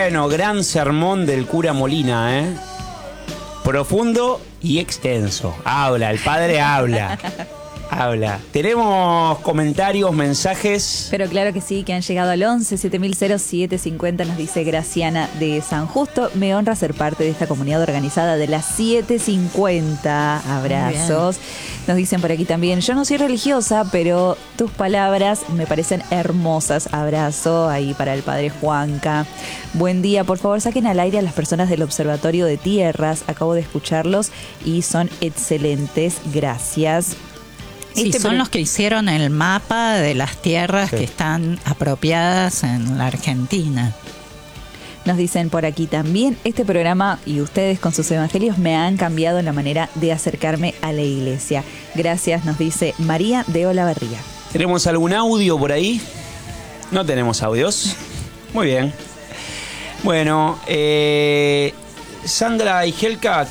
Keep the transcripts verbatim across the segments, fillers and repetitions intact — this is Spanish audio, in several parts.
Bueno, gran sermón del cura Molina, ¿eh? Profundo y extenso. Habla, el padre habla. Habla. Tenemos comentarios, mensajes. Pero claro que sí, que han llegado al once siete mil siete cincuenta, nos dice Graciana de San Justo. Me honra ser parte de esta comunidad organizada de las siete cincuenta. Abrazos. Nos dicen por aquí también, yo no soy religiosa, pero tus palabras me parecen hermosas. Abrazo ahí para el padre Juanca. Buen día, por favor saquen al aire a las personas del Observatorio de Tierras. Acabo de escucharlos y son excelentes. Gracias. Sí, este son pro... los que hicieron el mapa de las tierras sí. que están apropiadas en la Argentina. Nos dicen por aquí también, este programa y ustedes con sus evangelios me han cambiado la manera de acercarme a la iglesia. Gracias, nos dice María de Olavarría. ¿Tenemos algún audio por ahí? No tenemos audios. Muy bien. Bueno, eh... Sandra y Helka,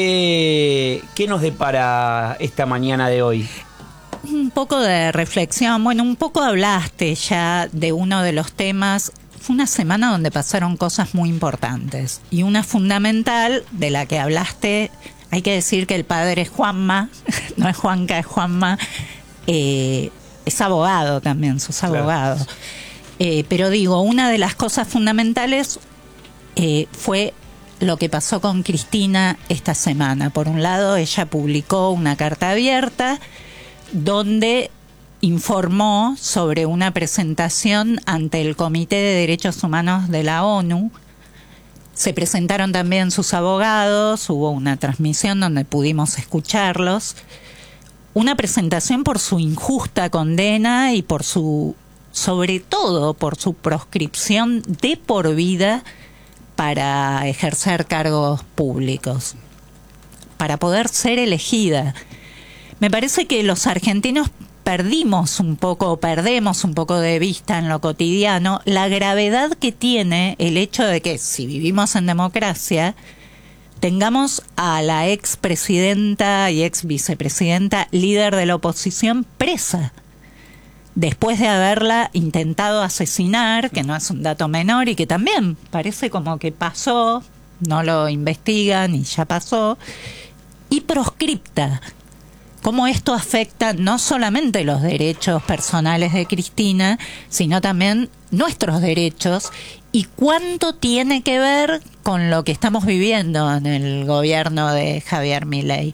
¿qué, ¿qué nos depara esta mañana de hoy? Un poco de reflexión. Bueno, un poco hablaste ya de uno de los temas. Fue una semana donde pasaron cosas muy importantes. Y una fundamental de la que hablaste, hay que decir que el padre Juanma, no es Juanca, es Juanma, eh, es abogado también, sos abogado. Claro. Eh, pero digo, una de las cosas fundamentales eh, fue lo que pasó con Cristina esta semana. Por un lado, ella publicó una carta abierta donde informó sobre una presentación ante el Comité de Derechos Humanos de la ONU. Se presentaron también sus abogados, hubo una transmisión donde pudimos escucharlos. Una presentación por su injusta condena y por su, sobre todo por su proscripción de por vida para ejercer cargos públicos, para poder ser elegida. Me parece que los argentinos perdimos un poco, perdemos un poco de vista en lo cotidiano la gravedad que tiene el hecho de que, si vivimos en democracia, tengamos a la expresidenta y ex vicepresidenta líder de la oposición presa, después de haberla intentado asesinar, que no es un dato menor y que también parece como que pasó, no lo investigan y ya pasó, y proscripta. Cómo esto afecta no solamente los derechos personales de Cristina, sino también nuestros derechos, y cuánto tiene que ver con lo que estamos viviendo en el gobierno de Javier Milei.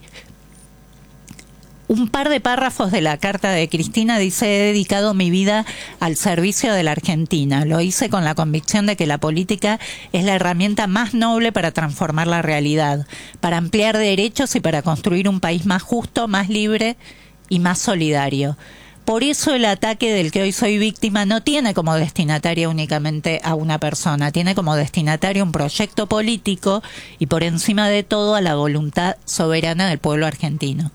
Un par de párrafos de la carta de Cristina dice: he dedicado mi vida al servicio de la Argentina. Lo hice con la convicción de que la política es la herramienta más noble para transformar la realidad, para ampliar derechos y para construir un país más justo, más libre y más solidario. Por eso el ataque del que hoy soy víctima no tiene como destinataria únicamente a una persona, tiene como destinatario un proyecto político y por encima de todo a la voluntad soberana del pueblo argentino.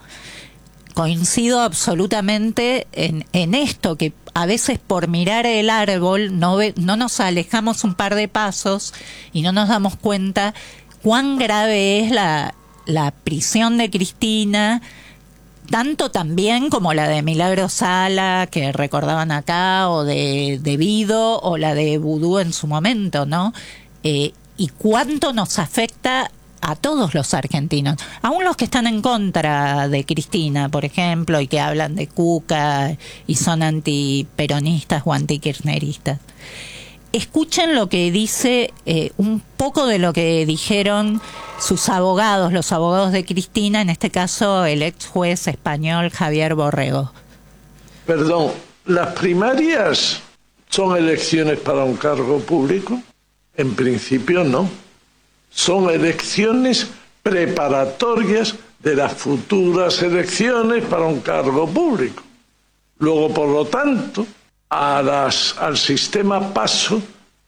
Coincido absolutamente en, en esto, que a veces por mirar el árbol no, ve, no nos alejamos un par de pasos y no nos damos cuenta cuán grave es la, la prisión de Cristina, tanto también como la de Milagro Sala, que recordaban acá, o de, de Vido, o la de Vudú en su momento, ¿no? Eh, y cuánto nos afecta a todos los argentinos, aún los que están en contra de Cristina, por ejemplo, y que hablan de Cuca y son antiperonistas o antikirchneristas. Escuchen lo que dice, eh, un poco de lo que dijeron sus abogados, los abogados de Cristina, en este caso el ex juez español Javier Borrego. Perdón, ¿las primarias son elecciones para un cargo público? En principio no. Son elecciones preparatorias de las futuras elecciones para un cargo público. Luego, por lo tanto, a las, al sistema PASO,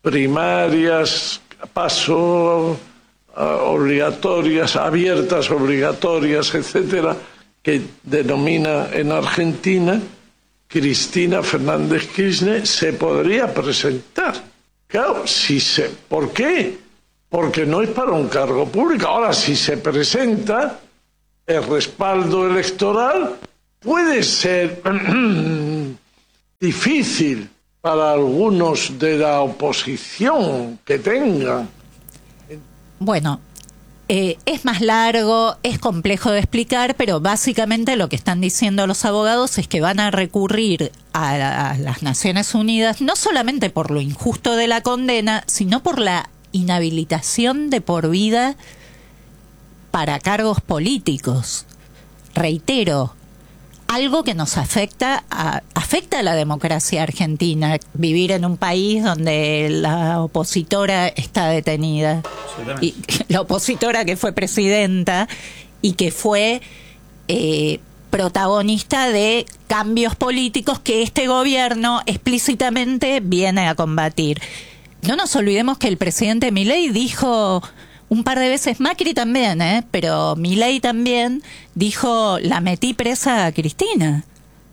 primarias, PASO uh, obligatorias, abiertas, obligatorias, etcétera, que denomina en Argentina, Cristina Fernández Kirchner se podría presentar. Claro, si se, ¿por qué? Porque no es para un cargo público. Ahora, si se presenta, el respaldo electoral puede ser difícil para algunos de la oposición que tengan. Bueno, eh, es más largo, es complejo de explicar, pero básicamente lo que están diciendo los abogados es que van a recurrir a, la, a las Naciones Unidas, no solamente por lo injusto de la condena, sino por la inhabilitación de por vida para cargos políticos. Reitero, algo que nos afecta a, afecta a la democracia argentina, vivir en un país donde la opositora está detenida, y la opositora que fue presidenta y que fue eh, protagonista de cambios políticos que este gobierno explícitamente viene a combatir. No nos olvidemos que el presidente Milei dijo un par de veces, Macri también, ¿eh? pero Milei también dijo, la metí presa a Cristina.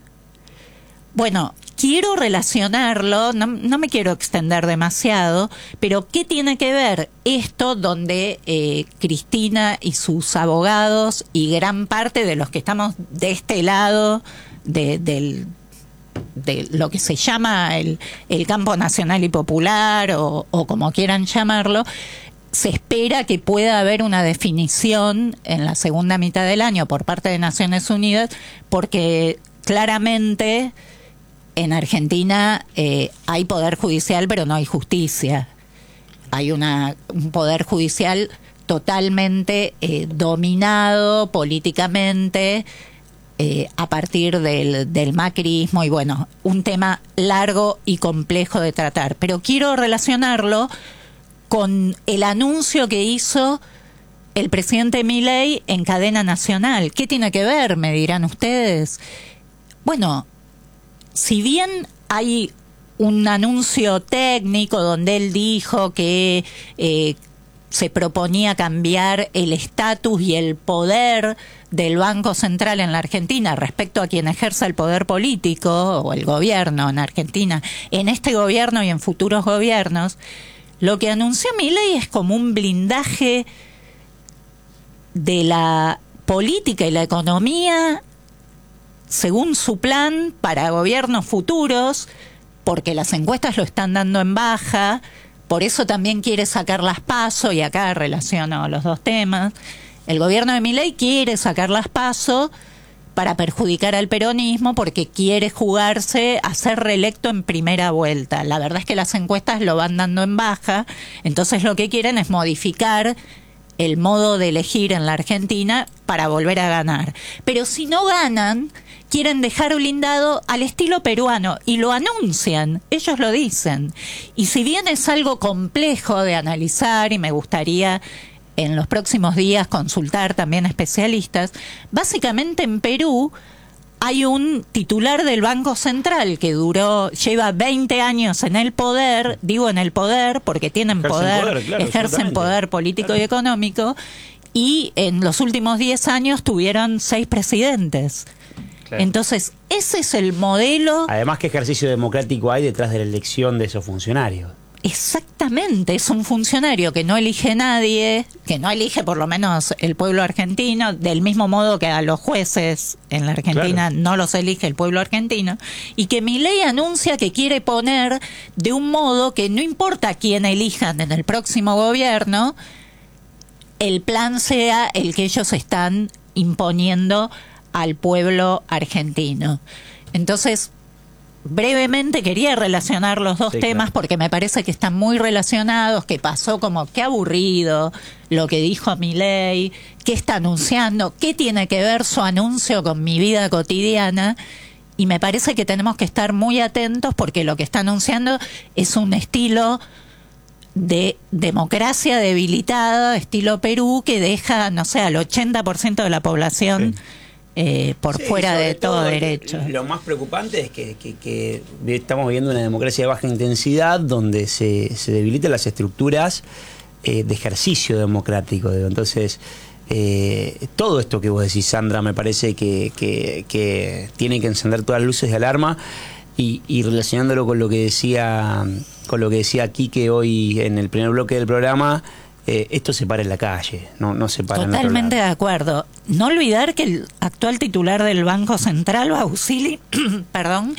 Bueno, quiero relacionarlo, no, no me quiero extender demasiado, pero ¿qué tiene que ver esto donde eh, Cristina y sus abogados y gran parte de los que estamos de este lado de, del... de lo que se llama el, el campo nacional y popular o, o como quieran llamarlo, se espera que pueda haber una definición en la segunda mitad del año por parte de Naciones Unidas, porque claramente en Argentina eh, hay poder judicial, pero no hay justicia. Hay una, un poder judicial totalmente eh, dominado políticamente eh, a partir del, del macrismo y bueno, un tema largo y complejo de tratar. Pero quiero relacionarlo con el anuncio que hizo el presidente Milei en cadena nacional. ¿Qué tiene que ver, me dirán ustedes? Bueno, si bien hay un anuncio técnico donde él dijo que eh, se proponía cambiar el estatus y el poder del Banco Central en la Argentina respecto a quien ejerza el poder político o el gobierno en Argentina, en este gobierno y en futuros gobiernos, lo que anunció Milei es como un blindaje de la política y la economía según su plan para gobiernos futuros, porque las encuestas lo están dando en baja, por eso también quiere sacar las PASO, y acá relaciono los dos temas. El gobierno de Milei quiere sacar las PASO para perjudicar al peronismo porque quiere jugarse a ser reelecto en primera vuelta. La verdad es que las encuestas lo van dando en baja, entonces lo que quieren es modificar el modo de elegir en la Argentina para volver a ganar. Pero si no ganan, quieren dejar blindado al estilo peruano y lo anuncian, ellos lo dicen. Y si bien es algo complejo de analizar y me gustaría en los próximos días consultar también especialistas, básicamente en Perú hay un titular del Banco Central que duró, lleva veinte años en el poder, digo en el poder porque tienen ejercen poder, poder claro, ejercen poder político claro. y económico, y en los últimos diez años tuvieron seis presidentes. Claro. Entonces, ese es el modelo. Además, ¿qué ejercicio democrático hay detrás de la elección de esos funcionarios? Exactamente, es un funcionario que no elige nadie, que no elige por lo menos el pueblo argentino, del mismo modo que a los jueces en la Argentina claro. no los elige el pueblo argentino, y que Milei anuncia que quiere poner de un modo que no importa quién elijan en el próximo gobierno, el plan sea el que ellos están imponiendo al pueblo argentino. Entonces, brevemente quería relacionar los dos sí, temas claro. porque me parece que están muy relacionados, que pasó como qué aburrido lo que dijo Milei, qué está anunciando, qué tiene que ver su anuncio con mi vida cotidiana, y me parece que tenemos que estar muy atentos porque lo que está anunciando es un estilo de democracia debilitada, estilo Perú, que deja, no sé, al ochenta por ciento de la población sí. Eh, por sí, fuera de todo, todo derecho. Lo más preocupante es que, que, que estamos viviendo una democracia de baja intensidad donde se, se debilitan las estructuras eh, de ejercicio democrático. Entonces, eh, todo esto que vos decís, Sandra, me parece que, que, que tiene que encender todas las luces de alarma, y, y relacionándolo con lo que decía, con lo que decía Quique hoy en el primer bloque del programa. Eh, esto se para en la calle, no, no se para en otro lado. Totalmente de acuerdo. No olvidar que el actual titular del Banco Central, Bausili, perdón,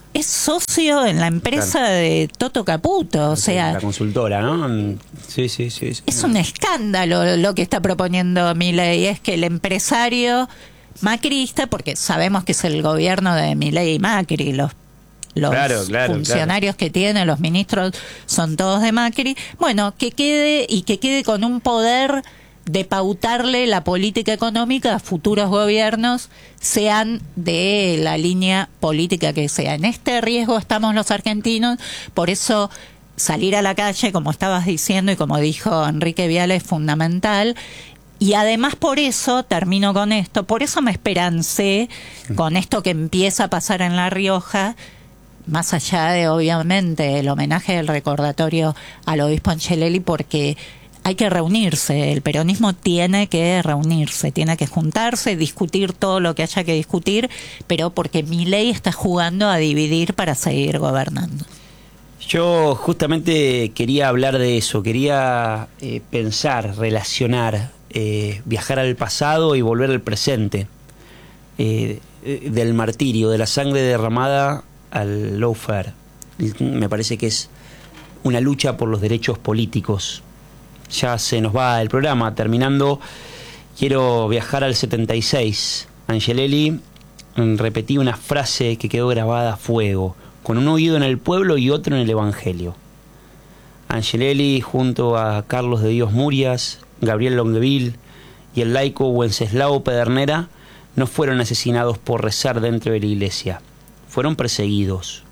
es socio en la empresa claro. de Toto Caputo, o sea... La consultora, ¿no? Sí, sí, sí. sí. Es un escándalo lo que está proponiendo Milei, es que el empresario macrista, porque sabemos que es el gobierno de Milei y Macri, los los claro, claro, funcionarios claro. que tiene, los ministros son todos de Macri, bueno, que quede y que quede con un poder de pautarle la política económica a futuros gobiernos, sean de la línea política que sea. En este riesgo estamos los argentinos, por eso salir a la calle, como estabas diciendo y como dijo Enrique Viale, es fundamental. Y además por eso, termino con esto, por eso me esperancé con esto que empieza a pasar en La Rioja, más allá de obviamente el homenaje del recordatorio al obispo Angelelli, porque hay que reunirse, el peronismo tiene que reunirse, tiene que juntarse, discutir todo lo que haya que discutir, pero porque Milei está jugando a dividir para seguir gobernando. Yo justamente quería hablar de eso, quería eh, pensar, relacionar, eh, viajar al pasado y volver al presente, eh, del martirio, de la sangre derramada al lawfare. Me parece que es una lucha por los derechos políticos. Ya se nos va el programa, terminando, quiero viajar al setenta y seis. Angelelli repetía una frase que quedó grabada a fuego, con un oído en el pueblo y otro en el Evangelio. Angelelli, junto a Carlos de Dios Murias, Gabriel Longueville y el laico Wenceslao Pedernera, no fueron asesinados por rezar dentro de la iglesia, fueron perseguidos,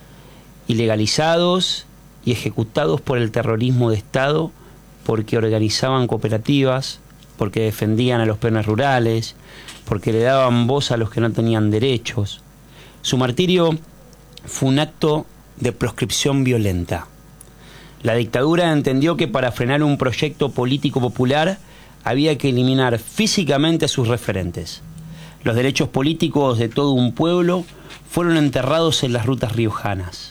ilegalizados y ejecutados por el terrorismo de Estado, porque organizaban cooperativas, porque defendían a los peones rurales, porque le daban voz a los que no tenían derechos. Su martirio fue un acto de proscripción violenta. La dictadura entendió que para frenar un proyecto político popular había que eliminar físicamente a sus referentes. Los derechos políticos de todo un pueblo fueron enterrados en las rutas riojanas.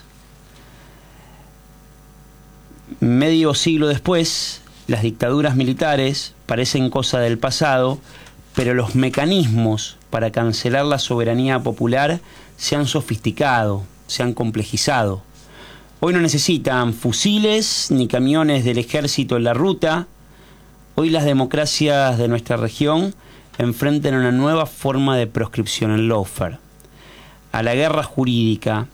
Medio siglo después, las dictaduras militares parecen cosa del pasado, pero los mecanismos para cancelar la soberanía popular se han sofisticado, se han complejizado. Hoy no necesitan fusiles ni camiones del ejército en la ruta. Hoy las democracias de nuestra región enfrentan una nueva forma de proscripción, el lawfare, a la guerra jurídica.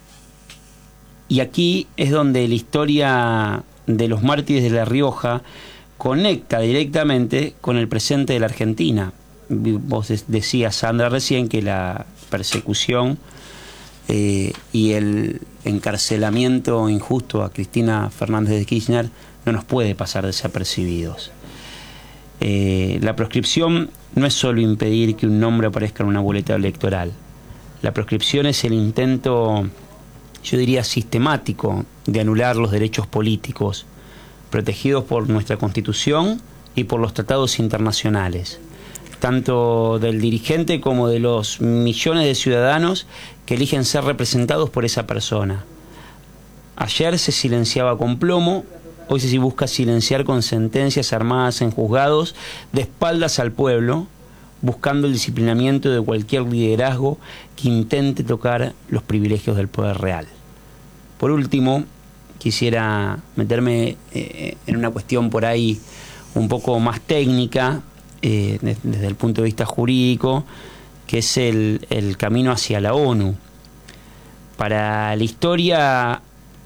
Y aquí es donde la historia de los mártires de La Rioja conecta directamente con el presente de la Argentina. Vos decías, Sandra, recién que la persecución eh, y el encarcelamiento injusto a Cristina Fernández de Kirchner no nos puede pasar desapercibidos. Eh, la proscripción no es solo impedir que un nombre aparezca en una boleta electoral. La proscripción es el intento, yo diría, sistemático de anular los derechos políticos protegidos por nuestra Constitución y por los tratados internacionales, tanto del dirigente como de los millones de ciudadanos que eligen ser representados por esa persona. Ayer se silenciaba con plomo, hoy se busca silenciar con sentencias armadas en juzgados de espaldas al pueblo, buscando el disciplinamiento de cualquier liderazgo que intente tocar los privilegios del poder real. Por último, quisiera meterme eh, en una cuestión por ahí un poco más técnica, eh, desde el punto de vista jurídico, que es el, el camino hacia la ONU. Para la historia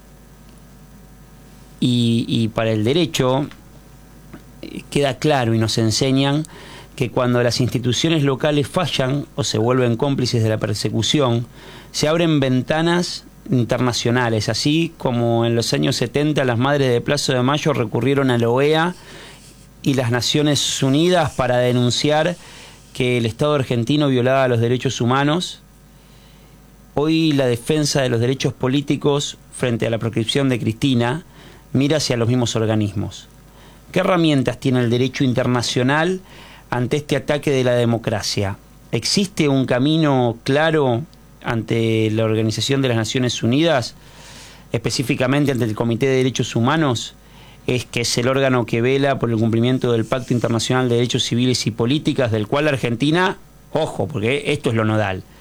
y, y para el derecho, eh, queda claro y nos enseñan que cuando las instituciones locales fallan o se vuelven cómplices de la persecución, se abren ventanas internacionales, así como en los años setenta las madres de Plaza de Mayo recurrieron a la O E A y las Naciones Unidas para denunciar que el Estado argentino violaba los derechos humanos. Hoy la defensa de los derechos políticos frente a la proscripción de Cristina mira hacia los mismos organismos. ¿Qué herramientas tiene el derecho internacional ante este ataque de la democracia? ¿Existe un camino claro ante la Organización de las Naciones Unidas, específicamente ante el Comité de Derechos Humanos, es que es el órgano que vela por el cumplimiento del Pacto Internacional de Derechos Civiles y Políticas, del cual Argentina, ojo, porque esto es lo nodal,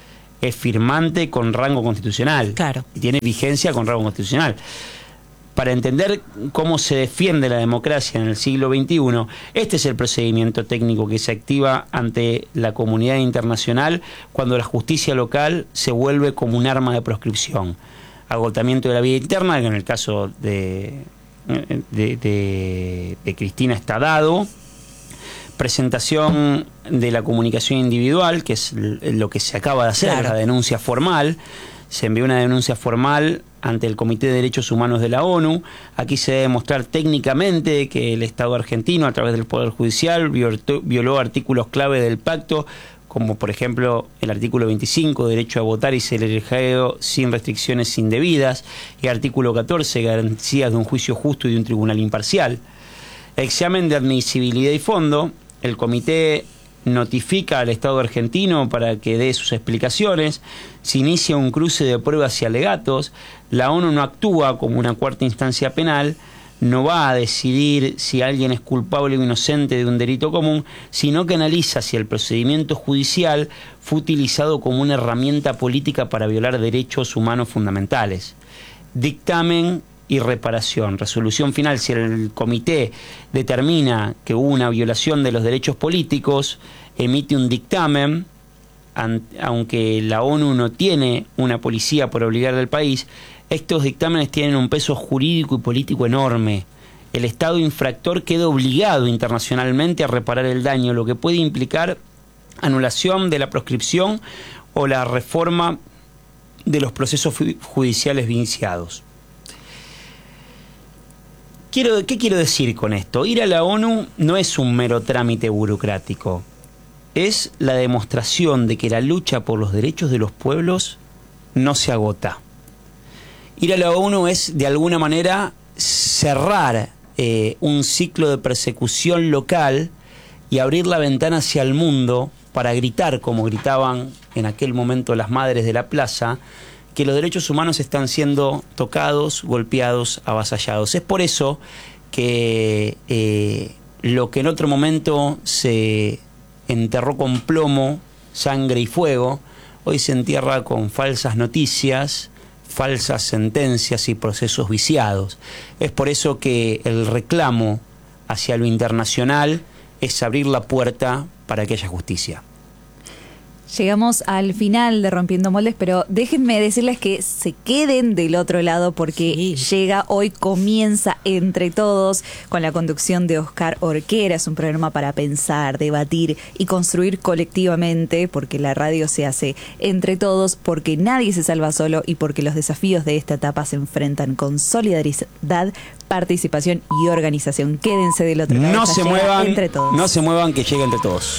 es firmante con rango constitucional. Claro. Y tiene vigencia con rango constitucional. Para entender cómo se defiende la democracia en el siglo veintiuno, este es el procedimiento técnico que se activa ante la comunidad internacional cuando la justicia local se vuelve como un arma de proscripción. Agotamiento de la vida interna, que en el caso de, de, de, de Cristina está dado. Presentación de la comunicación individual, que es lo que se acaba de hacer, claro. La denuncia formal. Se envió una denuncia formal ante el Comité de Derechos Humanos de la ONU. Aquí se debe demostrar técnicamente que el Estado argentino, a través del Poder Judicial, violó artículos clave del pacto, como por ejemplo el artículo veinticinco, derecho a votar y ser elegido sin restricciones indebidas, y artículo catorce, garantías de un juicio justo y de un tribunal imparcial. Examen de admisibilidad y fondo. El comité notifica al Estado argentino para que dé sus explicaciones, se inicia un cruce de pruebas y alegatos, la ONU no actúa como una cuarta instancia penal, no va a decidir si alguien es culpable o inocente de un delito común, sino que analiza si el procedimiento judicial fue utilizado como una herramienta política para violar derechos humanos fundamentales. Dictamen y reparación. Resolución final: si el comité determina que hubo una violación de los derechos políticos, emite un dictamen, aunque la ONU no tiene una policía por obligar al país. Estos dictámenes tienen un peso jurídico y político enorme. El Estado infractor queda obligado internacionalmente a reparar el daño, lo que puede implicar anulación de la proscripción o la reforma de los procesos judiciales viciados. Quiero, ¿Qué quiero decir con esto? Ir a la ONU no es un mero trámite burocrático. Es la demostración de que la lucha por los derechos de los pueblos no se agota. Ir a la ONU es, de alguna manera, cerrar eh, un ciclo de persecución local y abrir la ventana hacia el mundo para gritar, como gritaban en aquel momento las madres de la plaza, que los derechos humanos están siendo tocados, golpeados, avasallados. Es por eso que eh, lo que en otro momento se enterró con plomo, sangre y fuego, hoy se entierra con falsas noticias, falsas sentencias y procesos viciados. Es por eso que el reclamo hacia lo internacional es abrir la puerta para que haya justicia. Llegamos al final de Rompiendo Moldes, pero déjenme decirles que se queden del otro lado porque sí. llega, hoy comienza Entre Todos con la conducción de Oscar Orquera. Es un programa para pensar, debatir y construir colectivamente, porque la radio se hace entre todos, porque nadie se salva solo y porque los desafíos de esta etapa se enfrentan con solidaridad, participación y organización. Quédense del otro lado. No se muevan, Entre Todos. No se muevan, que llegue Entre Todos.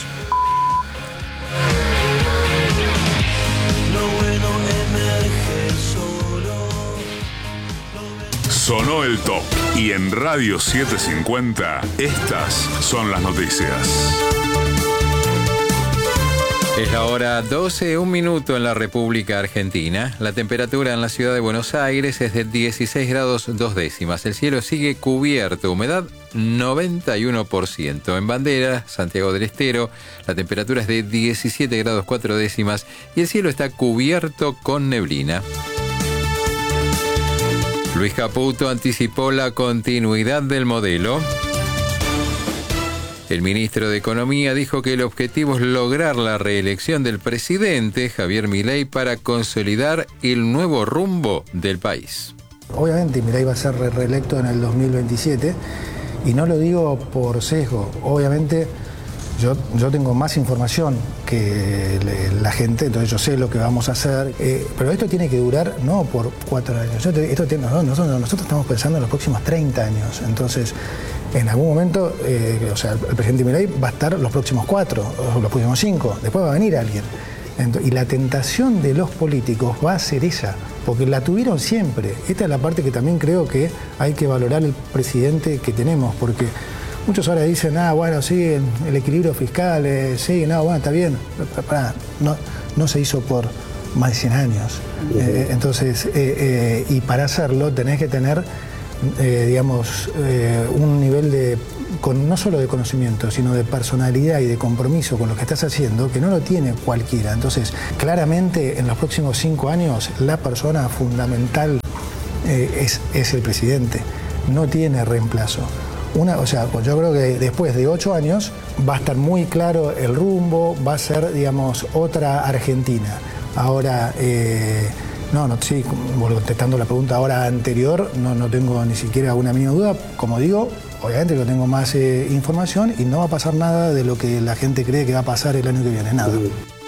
Sonó el top y en Radio setecientos cincuenta estas son las noticias. Es la hora doce, un minuto en la República Argentina. La temperatura en la ciudad de Buenos Aires es de dieciséis grados dos décimas. El cielo sigue cubierto, humedad noventa y uno por ciento. En Bandera, Santiago del Estero, la temperatura es de diecisiete grados cuatro décimas y el cielo está cubierto con neblina. Luis Caputo anticipó la continuidad del modelo. El ministro de Economía dijo que el objetivo es lograr la reelección del presidente Javier Milei para consolidar el nuevo rumbo del país. Obviamente Milei va a ser reelecto en el dos mil veintisiete y no lo digo por sesgo. Obviamente yo, yo tengo más información que la gente, entonces yo sé lo que vamos a hacer, eh, pero esto tiene que durar no por cuatro años. Yo te, esto tiene, nosotros, nosotros estamos pensando en los próximos treinta años, entonces en algún momento, eh, o sea, el presidente Milei va a estar los próximos cuatro, o los próximos cinco, después va a venir alguien. Entonces, y la tentación de los políticos va a ser esa, porque la tuvieron siempre. Esta es la parte que también creo que hay que valorar el presidente que tenemos, porque muchos ahora dicen, ah, bueno, sí, el, el equilibrio fiscal, eh, sí, no, bueno, está bien. Pará, no, no se hizo por más de cien años. Uh-huh. Eh, entonces, eh, eh, y para hacerlo tenés que tener eh, digamos, eh, un nivel de, con, no solo de conocimiento, sino de personalidad y de compromiso con lo que estás haciendo, que no lo tiene cualquiera. Entonces, claramente, en los próximos cinco años, la persona fundamental eh, es, es el presidente. No tiene reemplazo. Una, o sea, yo creo que después de ocho años va a estar muy claro el rumbo, va a ser, digamos, otra Argentina. Ahora, eh, no, no, sí, contestando la pregunta ahora anterior, no, no tengo ni siquiera una mínima duda. Como digo, obviamente que tengo más eh, información y no va a pasar nada de lo que la gente cree que va a pasar el año que viene, nada.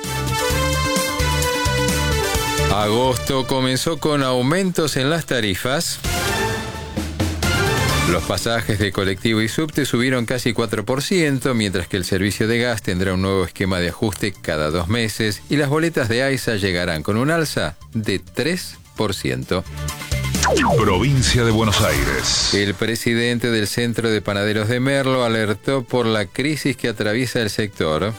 Agosto comenzó con aumentos en las tarifas. Los pasajes de colectivo y subte subieron casi cuatro por ciento, mientras que el servicio de gas tendrá un nuevo esquema de ajuste cada dos meses y las boletas de AISA llegarán con un alza de tres por ciento. Provincia de Buenos Aires. El presidente del Centro de Panaderos de Merlo alertó por la crisis que atraviesa el sector.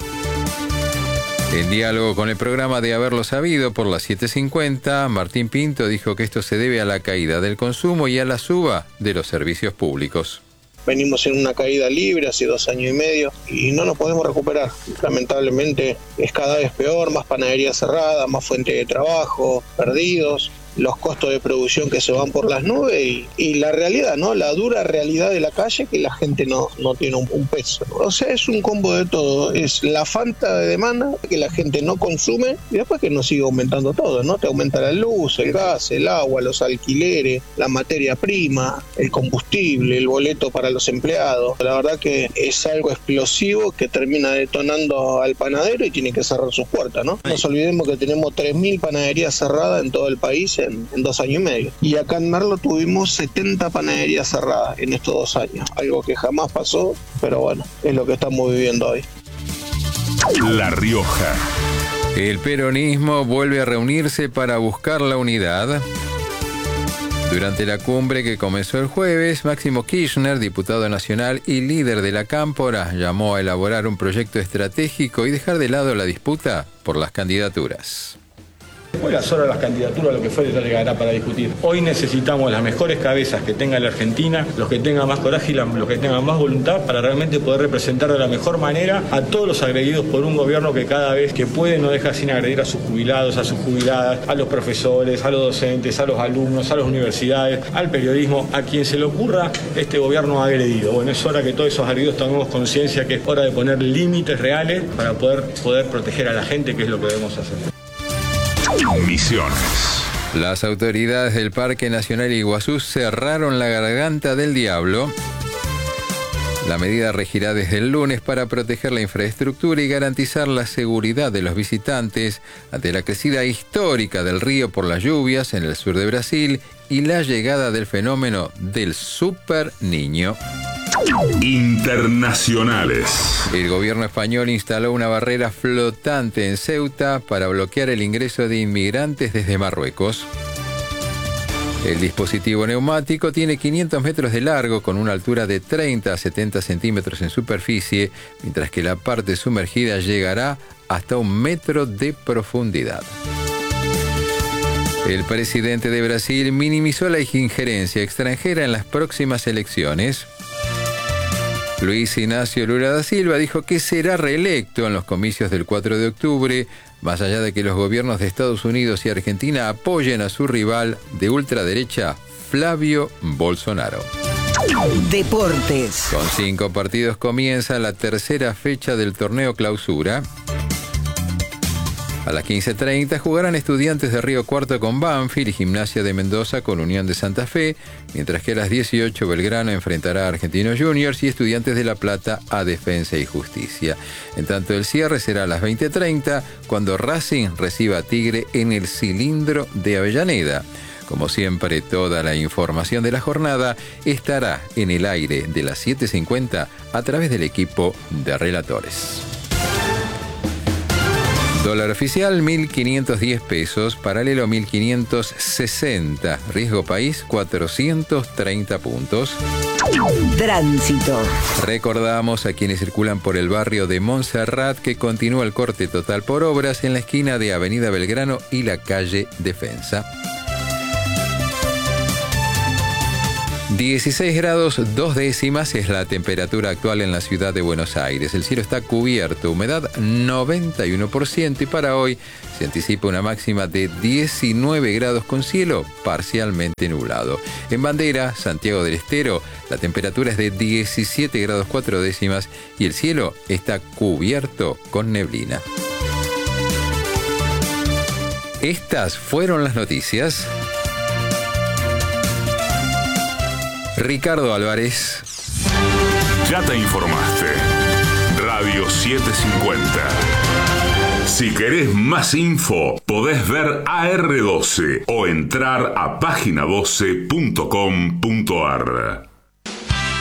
En diálogo con el programa de Haberlo Sabido por las siete cincuenta, Martín Pinto dijo que esto se debe a la caída del consumo y a la suba de los servicios públicos. Venimos en una caída libre hace dos años y medio y no nos podemos recuperar. Lamentablemente es cada vez peor, más panaderías cerradas, más fuentes de trabajo perdidos, los costos de producción que se van por las nubes y, y la realidad, ¿no? La dura realidad de la calle, que la gente no, no tiene un, un peso. O sea, es un combo de todo. Es la falta de demanda, que la gente no consume y después que nos sigue aumentando todo, ¿no? Te aumenta la luz, el gas, el agua, los alquileres, la materia prima, el combustible, el boleto para los empleados. La verdad que es algo explosivo que termina detonando al panadero y tiene que cerrar sus puertas, ¿no? No nos olvidemos que tenemos tres mil panaderías cerradas en todo el país en, en dos años y medio. Y acá en Merlo tuvimos setenta panaderías cerradas en estos dos años. Algo que jamás pasó, pero bueno, es lo que estamos viviendo hoy. La Rioja. El peronismo vuelve a reunirse para buscar la unidad. Durante la cumbre que comenzó el jueves, Máximo Kirchner, diputado nacional y líder de la Cámpora, llamó a elaborar un proyecto estratégico y dejar de lado la disputa por las candidaturas. Fuera solo las candidaturas, lo que fuera ya llegará para discutir. Hoy necesitamos las mejores cabezas que tenga la Argentina, los que tengan más coraje y los que tengan más voluntad para realmente poder representar de la mejor manera a todos los agredidos por un gobierno que cada vez que puede no deja sin agredir a sus jubilados, a sus jubiladas, a los profesores, a los docentes, a los alumnos, a las universidades, al periodismo, a quien se le ocurra, este gobierno ha agredido. Bueno, es hora que todos esos agredidos tengamos conciencia que es hora de poner límites reales para poder, poder proteger a la gente, que es lo que debemos hacer. Misiones. Las autoridades del Parque Nacional Iguazú cerraron la Garganta del Diablo. La medida regirá desde el lunes para proteger la infraestructura y garantizar la seguridad de los visitantes ante la crecida histórica del río por las lluvias en el sur de Brasil y la llegada del fenómeno del Super Niño. Internacionales. El gobierno español instaló una barrera flotante en Ceuta para bloquear el ingreso de inmigrantes desde Marruecos. El dispositivo neumático tiene quinientos metros de largo con una altura de treinta a setenta centímetros en superficie, mientras que la parte sumergida llegará hasta un metro de profundidad. El presidente de Brasil minimizó la injerencia extranjera en las próximas elecciones. Luis Ignacio Lula da Silva dijo que será reelecto en los comicios del cuatro de octubre, más allá de que los gobiernos de Estados Unidos y Argentina apoyen a su rival de ultraderecha, Flavio Bolsonaro. Deportes. Con cinco partidos comienza la tercera fecha del torneo Clausura. A las quince treinta jugarán Estudiantes de Río Cuarto con Banfield y Gimnasia de Mendoza con Unión de Santa Fe, mientras que a las dieciocho Belgrano enfrentará a Argentinos Juniors y Estudiantes de La Plata a Defensa y Justicia. En tanto, el cierre será a las veinte treinta cuando Racing reciba a Tigre en el Cilindro de Avellaneda. Como siempre, toda la información de la jornada estará en el aire de las siete cincuenta a través del equipo de relatores. Dólar oficial mil quinientos diez pesos, paralelo mil quinientos sesenta, riesgo país cuatrocientos treinta puntos. Tránsito. Recordamos a quienes circulan por el barrio de Montserrat que continúa el corte total por obras en la esquina de Avenida Belgrano y la calle Defensa. dieciséis grados dos décimas es la temperatura actual en la ciudad de Buenos Aires. El cielo está cubierto, humedad noventa y uno por ciento y para hoy se anticipa una máxima de diecinueve grados con cielo parcialmente nublado. En Bandera, Santiago del Estero, la temperatura es de diecisiete grados cuatro décimas y el cielo está cubierto con neblina. Estas fueron las noticias. Ricardo Álvarez. Ya te informaste. Radio setecientos cincuenta. Si querés más info, podés ver A R doce o entrar a página doce punto com punto ar.